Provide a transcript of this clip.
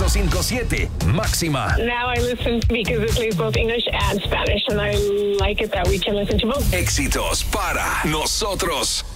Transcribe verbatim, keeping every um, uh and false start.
cinco siete. Máxima. Now I listen because it plays both English and Spanish, and I like it that we can listen to both. Éxitos para nosotros.